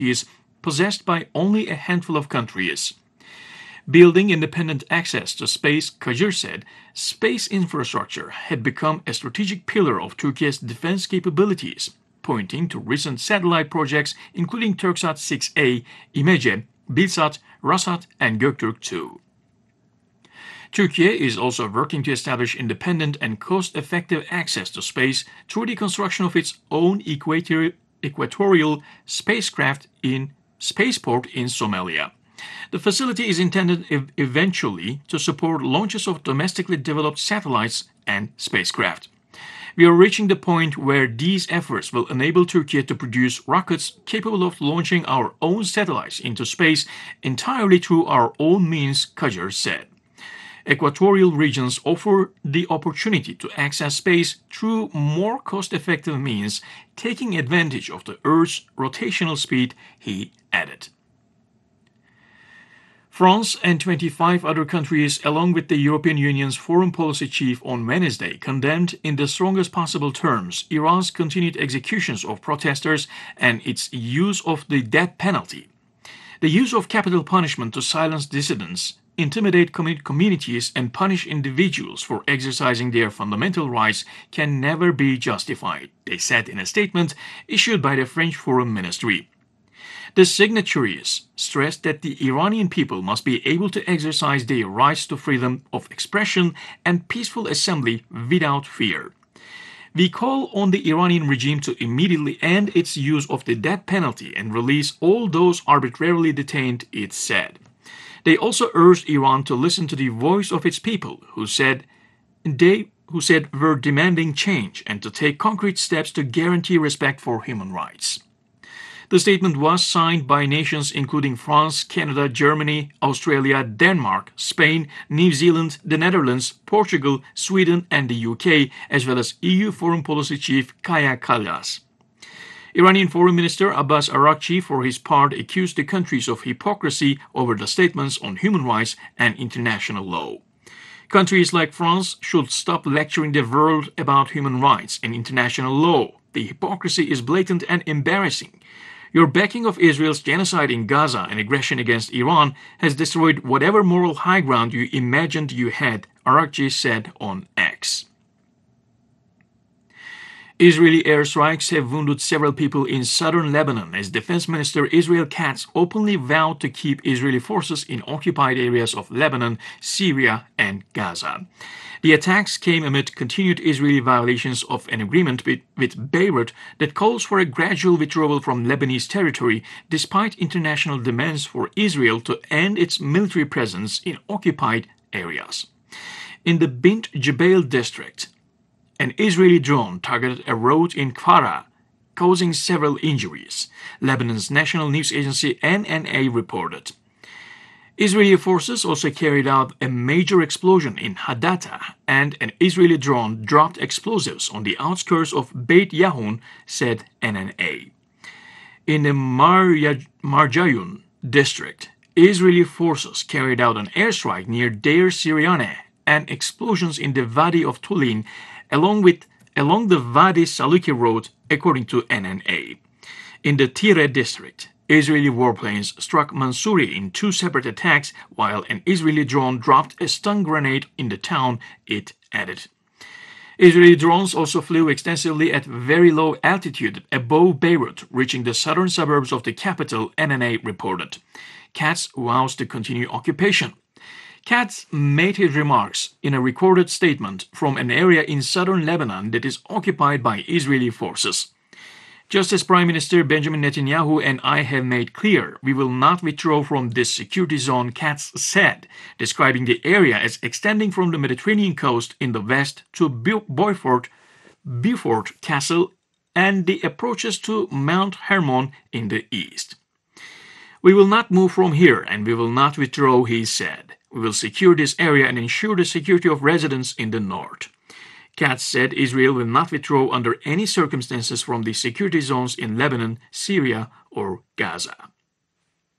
is possessed by only a handful of countries. Building independent access to space, Kajir said, space infrastructure had become a strategic pillar of Turkey's defense capabilities, pointing to recent satellite projects including Turksat 6A, İmece, Bilsat, Rasat, and Göktürk 2. Turkey is also working to establish independent and cost-effective access to space through the construction of its own equatorial spacecraft in spaceport in Somalia. The facility is intended eventually to support launches of domestically developed satellites and spacecraft. We are reaching the point where these efforts will enable Turkey to produce rockets capable of launching our own satellites into space entirely through our own means, Kajir said. Equatorial regions offer the opportunity to access space through more cost-effective means, taking advantage of the Earth's rotational speed, he added. France and 25 other countries, along with the European Union's foreign policy chief on Wednesday, condemned in the strongest possible terms Iran's continued executions of protesters and its use of the death penalty. The use of capital punishment to silence dissidents, intimidate communities, and punish individuals for exercising their fundamental rights can never be justified, they said in a statement issued by the French Foreign Ministry. The signatories stressed that the Iranian people must be able to exercise their rights to freedom of expression and peaceful assembly without fear. We call on the Iranian regime to immediately end its use of the death penalty and release all those arbitrarily detained, it said. They also urged Iran to listen to the voice of its people who said were demanding change and to take concrete steps to guarantee respect for human rights. The statement was signed by nations including France, Canada, Germany, Australia, Denmark, Spain, New Zealand, the Netherlands, Portugal, Sweden, and the UK, as well as EU Foreign Policy Chief Kaja Kallas. Iranian Foreign Minister Abbas Araghchi, for his part, accused the countries of hypocrisy over the statements on human rights and international law. Countries like France should stop lecturing the world about human rights and international law. The hypocrisy is blatant and embarrassing. Your backing of Israel's genocide in Gaza and aggression against Iran has destroyed whatever moral high ground you imagined you had, Araghchi said on X. Israeli airstrikes have wounded several people in southern Lebanon as Defense Minister Israel Katz openly vowed to keep Israeli forces in occupied areas of Lebanon, Syria, and Gaza. The attacks came amid continued Israeli violations of an agreement with Beirut that calls for a gradual withdrawal from Lebanese territory despite international demands for Israel to end its military presence in occupied areas. In the Bint Jbeil district, an Israeli drone targeted a road in Kfara, causing several injuries, Lebanon's national news agency NNA reported. Israeli forces also carried out a major explosion in Hadatta, and an Israeli drone dropped explosives on the outskirts of Beit Yahun, said NNA. In the Marjayun district, Israeli forces carried out an airstrike near Deir Sirianeh and explosions in the Wadi of Tulin along the Wadi Saluki road, according to NNA. In the Tire district, Israeli warplanes struck Mansouri in two separate attacks, while an Israeli drone dropped a stun grenade in the town, it added. Israeli drones also flew extensively at very low altitude above Beirut, reaching the southern suburbs of the capital, NNA reported. Katz vows to continue occupation. Katz made his remarks in a recorded statement from an area in southern Lebanon that is occupied by Israeli forces. Just as Prime Minister Benjamin Netanyahu and I have made clear, we will not withdraw from this security zone, Katz said, describing the area as extending from the Mediterranean coast in the west to Beaufort Castle and the approaches to Mount Hermon in the east. We will not move from here and we will not withdraw, he said. We will secure this area and ensure the security of residents in the north. Katz said Israel will not withdraw under any circumstances from the security zones in Lebanon, Syria, or Gaza.